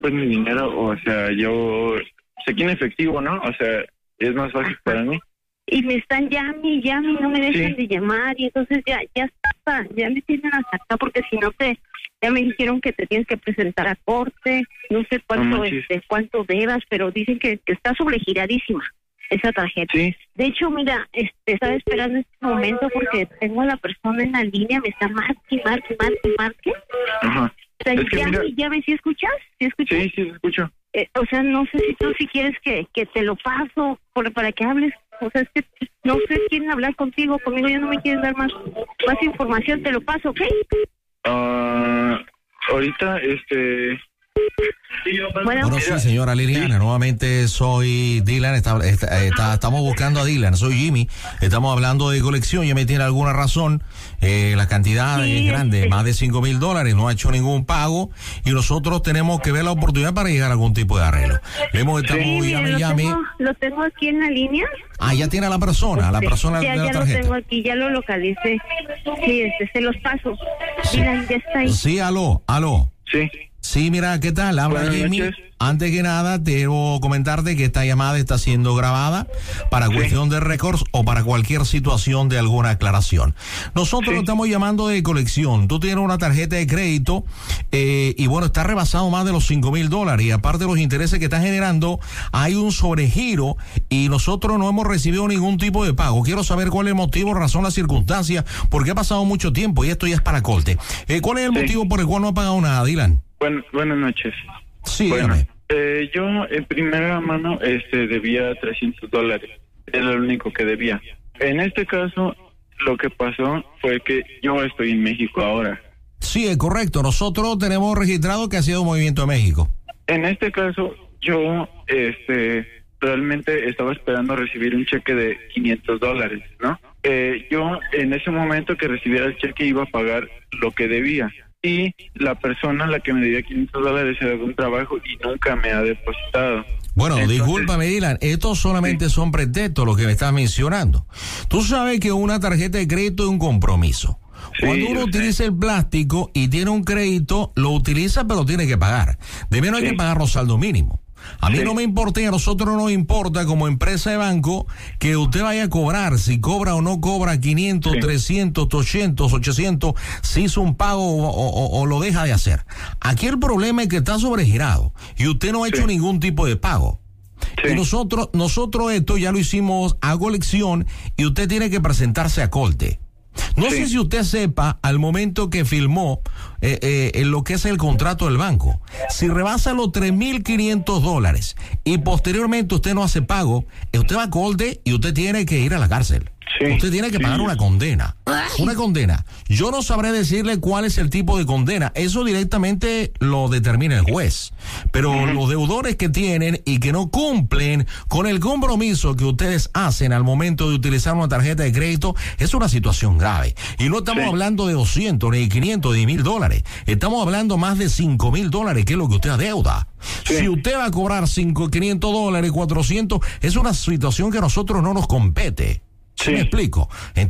pues mi dinero, o sea, yo aquí en efectivo, ¿no? O sea, es más fácil para mí. Y me están llame y no me dejan de llamar, y entonces ya me tienen hasta acá, porque si no ya me dijeron que te tienes que presentar a corte, no sé cuánto debas, pero dicen que está sobregiradísima esa tarjeta. Sí. De hecho, mira, estaba esperando este momento porque tengo a la persona en la línea, me está marque. Ajá. O sea, llame, ¿sí escuchas? Sí, escucho. O sea, no sé si tú quieres que te lo paso para que hables. O sea, es que no sé, quieren hablar conmigo ya no me quieren dar más información, te lo paso, ¿ok? Ahorita, Bueno, sí, señora Liliana, nuevamente soy Dylan, estamos buscando a Dylan, soy Jimmy, estamos hablando de colección, ya me tiene alguna razón, la cantidad es grande, más de $5,000, no ha hecho ningún pago y nosotros tenemos que ver la oportunidad para llegar a algún tipo de arreglo. Lo tengo aquí en la línea. Ah, ya tiene a la persona de la tarjeta. Ya lo tengo aquí, ya lo localicé. Sí, se los paso. Sí. Dylan, ya está ahí. Sí, aló. Sí. Sí, mira, ¿qué tal? Habla Jimmy. Antes que nada, debo comentarte que esta llamada está siendo grabada para cuestión de récords o para cualquier situación de alguna aclaración. Nosotros estamos llamando de colección. Tú tienes una tarjeta de crédito y bueno, está rebasado más de los $5,000 y aparte de los intereses que está generando, hay un sobregiro y nosotros no hemos recibido ningún tipo de pago. Quiero saber cuál es el motivo, razón, la circunstancia, porque ha pasado mucho tiempo y esto ya es para corte. ¿Cuál es el motivo por el cual no ha pagado nada, Dylan? Buenas noches. Sí, bueno, yo en primera mano debía $300. Era lo único que debía. En este caso, lo que pasó fue que yo estoy en México ahora. Sí, es correcto. Nosotros tenemos registrado que ha sido un movimiento de México. En este caso, yo realmente estaba esperando recibir un cheque de $500, ¿no? Yo en ese momento que recibiera el cheque iba a pagar lo que debía. Y la persona a la que me debía $500 se dio un trabajo y nunca me ha depositado. Bueno, discúlpame, Dylan, estos solamente son pretextos lo que me estás mencionando. Tú sabes que una tarjeta de crédito es un compromiso. Cuando uno utiliza el plástico y tiene un crédito, lo utiliza pero tiene que pagar. De menos hay que pagar los saldos mínimos. A mí no me importa y a nosotros no nos importa como empresa de banco que usted vaya a cobrar, si cobra o no cobra 500, 300, 800, 800, si hizo un pago o lo deja de hacer. Aquí el problema es que está sobregirado y usted no ha hecho ningún tipo de pago. Y nosotros esto ya lo hicimos a colección y usted tiene que presentarse a corte. No sé si usted sepa, al momento que firmó en lo que es el contrato del banco, si rebasa los $3,500 y posteriormente usted no hace pago, usted va a corte y usted tiene que ir a la cárcel. Usted tiene que pagar una condena. Una condena. Yo no sabré decirle cuál es el tipo de condena. Eso directamente lo determina el juez. Pero los deudores que tienen y que no cumplen con el compromiso que ustedes hacen al momento de utilizar una tarjeta de crédito es una situación grave. Y no estamos hablando de 200, ni 500, ni $1,000. Estamos hablando más de $5,000, que es lo que usted adeuda. Si usted va a cobrar $500, 400, es una situación que a nosotros no nos compete. ¿Sí me explico?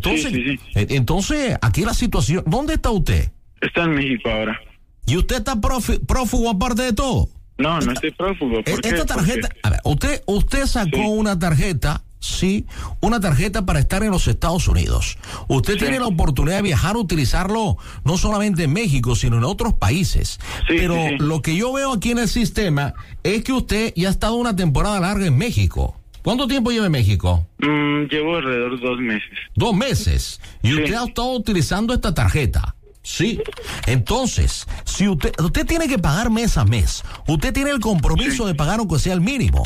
Entonces, aquí la situación, ¿dónde está usted? Está en México ahora. ¿Y usted está prófugo aparte de todo? No estoy prófugo. Esta tarjeta, a ver, usted sacó una tarjeta, una tarjeta para estar en los Estados Unidos. Usted tiene la oportunidad de viajar, utilizarlo no solamente en México, sino en otros países. Pero lo que yo veo aquí en el sistema es que usted ya ha estado una temporada larga en México. ¿Cuánto tiempo lleva en México? Llevo alrededor de 2 meses. 2 meses. Y usted ha estado utilizando esta tarjeta. Sí. Entonces, si usted tiene que pagar mes a mes, usted tiene el compromiso de pagar aunque sea el mínimo.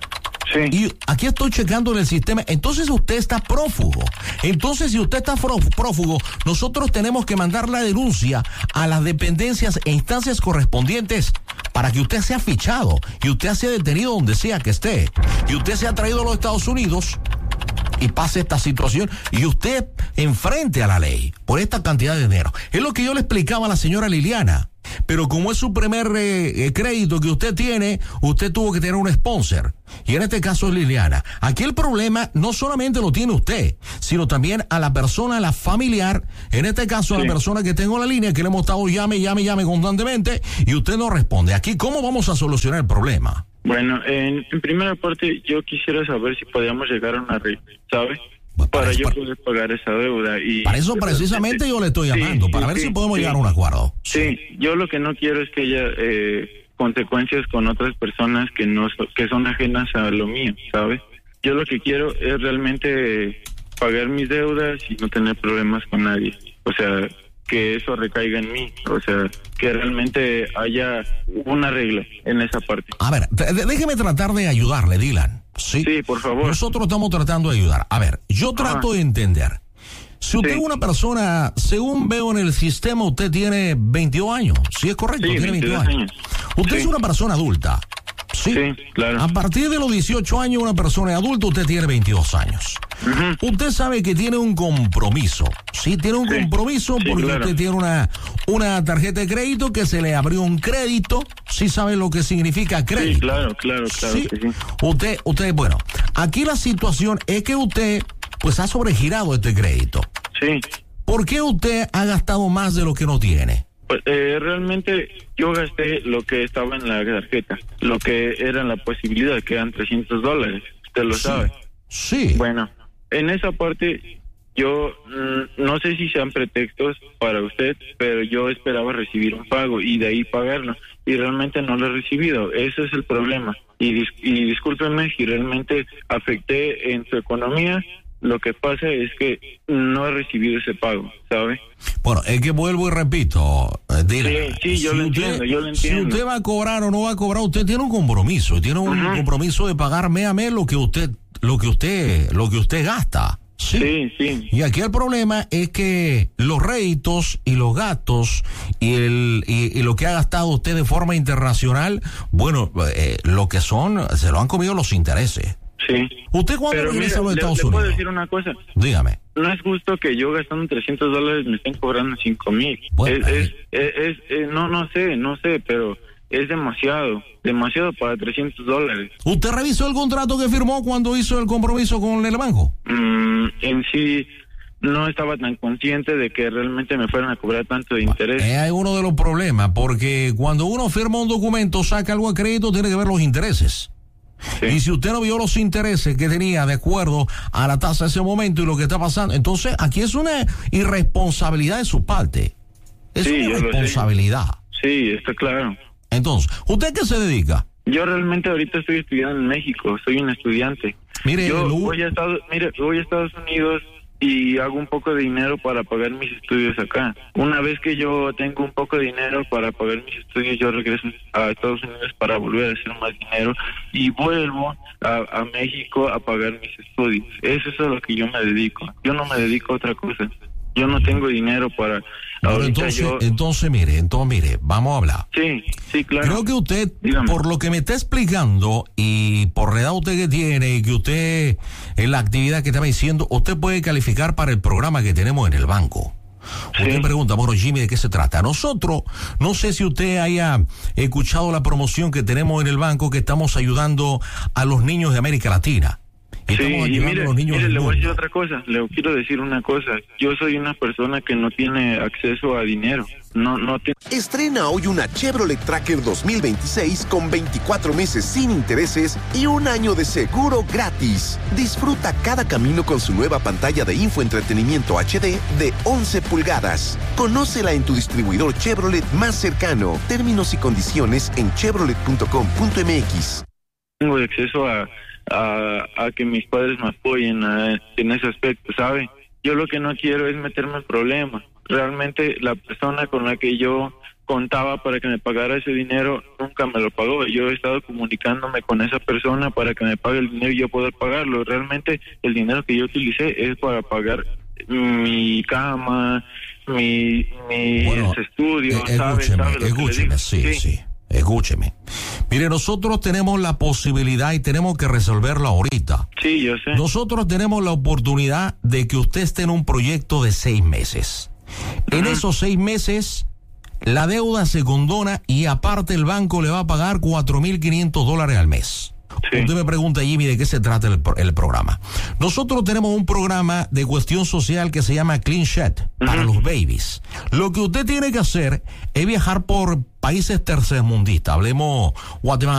Y aquí estoy checando en el sistema. Entonces usted está prófugo. Entonces, si usted está prófugo, nosotros tenemos que mandar la denuncia a las dependencias e instancias correspondientes para que usted sea fichado y usted sea detenido donde sea que esté. Y usted sea traído a los Estados Unidos y pase esta situación y usted enfrente a la ley por esta cantidad de dinero. Es lo que yo le explicaba a la señora Liliana. pero como es su primer crédito que usted tiene, usted tuvo que tener un sponsor. Y en este caso es Liliana. Aquí el problema no solamente lo tiene usted, sino también a la persona, a la familiar, en este caso a la persona que tengo en la línea, que le hemos estado llame constantemente, y usted no responde. Aquí, ¿cómo vamos a solucionar el problema? Bueno, en primera parte, yo quisiera saber si podíamos llegar a una arreglo, ¿sabe? Para yo poder pagar esa deuda. Y para eso precisamente yo le estoy llamando, para ver si podemos llegar a un acuerdo. Sí, yo lo que no quiero es que haya consecuencias con otras personas que son ajenas a lo mío, ¿sabes? Yo lo que quiero es realmente pagar mis deudas y no tener problemas con nadie. O sea, que eso recaiga en mí, o sea, que realmente haya una regla en esa parte. A ver, déjeme tratar de ayudarle, Dylan. Sí, por favor. Nosotros estamos tratando de ayudar. A ver, yo trato de entender. Si usted es una persona, según veo en el sistema, usted tiene 22 años. ¿Sí es correcto? Sí, tiene 22 años. Usted es una persona adulta. Sí, claro. A partir de los 18 años, una persona adulta, usted tiene 22 años. Usted sabe que tiene un compromiso. Sí, tiene un compromiso porque usted tiene una tarjeta de crédito que se le abrió un crédito. Sí sabe lo que significa crédito. Sí, claro. Sí. Que sí. Usted, bueno, aquí la situación es que usted, pues, ha sobregirado este crédito. Sí. ¿Por qué usted ha gastado más de lo que no tiene? Pues, realmente yo gasté lo que estaba en la tarjeta, lo que era la posibilidad, que eran $300. Usted lo sabe. Sí. Bueno, en esa parte yo no sé si sean pretextos para usted, pero yo esperaba recibir un pago y de ahí pagarlo, y realmente no lo he recibido. Ese es el problema. Y discúlpeme si realmente afecté en su economía. Lo que pasa es que no he recibido ese pago, ¿sabe? Bueno, es que vuelvo y repito, Dylan, sí, yo lo entiendo. Si usted va a cobrar o no va a cobrar, usted tiene un compromiso, compromiso de pagar mes a mes lo que usted gasta. Sí. Y aquí el problema es que los réditos y los gastos y lo que ha gastado usted de forma internacional, bueno, lo que se lo han comido los intereses. Sí. ¿Usted cuándo regresa a los Estados Unidos? ¿Le puedo decir una cosa? Dígame. No es justo que yo gastando $300 me estén cobrando $5,000. Bueno, no sé, pero es demasiado para $300. ¿Usted revisó el contrato que firmó cuando hizo el compromiso con el banco? En sí, no estaba tan consciente de que realmente me fueran a cobrar tanto de interés. Hay uno de los problemas, porque cuando uno firma un documento, saca algo a crédito, tiene que ver los intereses. Sí. Y si usted no vio los intereses que tenía de acuerdo a la tasa de ese momento y lo que está pasando, entonces aquí es una irresponsabilidad de su parte. Es una irresponsabilidad. Sí, está claro. Entonces, ¿usted qué se dedica? Yo realmente ahorita estoy estudiando en México, soy un estudiante. Mire, yo voy a Estados Unidos y hago un poco de dinero para pagar mis estudios acá. Una vez que yo tengo un poco de dinero para pagar mis estudios, yo regreso a Estados Unidos para volver a hacer más dinero y vuelvo a México a pagar mis estudios. Eso es a lo que yo me dedico. Yo no me dedico a otra cosa. Yo no tengo dinero para... Entonces, mire, vamos a hablar. Sí, claro. Creo que usted, por lo que me está explicando y por la edad usted que tiene y que usted, en la actividad que estaba diciendo, usted puede calificar para el programa que tenemos en el banco. Usted me pregunta, bueno, Jimmy, ¿de qué se trata? Nosotros, no sé si usted haya escuchado la promoción que tenemos en el banco, que estamos ayudando a los niños de América Latina. Sí, y mire, le voy a decir otra cosa, le quiero decir una cosa. Yo soy una persona que no tiene acceso a dinero. Estrena hoy una Chevrolet Tracker 2026 con 24 meses sin intereses y un año de seguro gratis. Disfruta cada camino con su nueva pantalla de infoentretenimiento HD de 11 pulgadas. Conócela en tu distribuidor Chevrolet más cercano. Términos y condiciones en chevrolet.com.mx. Tengo acceso a que mis padres me apoyen en ese aspecto, ¿sabe? Yo lo que no quiero es meterme en problemas. Realmente la persona con la que yo contaba para que me pagara ese dinero nunca me lo pagó. Yo he estado comunicándome con esa persona para que me pague el dinero y yo poder pagarlo. Realmente el dinero que yo utilicé es para pagar mi cama, mis estudios, Escúcheme, sí. Escúcheme. Mire, nosotros tenemos la posibilidad y tenemos que resolverlo ahorita. Sí, yo sé. Nosotros tenemos la oportunidad de que usted esté en un proyecto de 6 meses. En esos 6 meses, la deuda se condona y aparte el banco le va a pagar $4,500 al mes. Sí. Usted me pregunta, Jimmy, ¿de qué se trata el programa? Nosotros tenemos un programa de cuestión social que se llama Clean Shed para los babies. Lo que usted tiene que hacer es viajar por países tercermundistas. Hablemos Guatemala,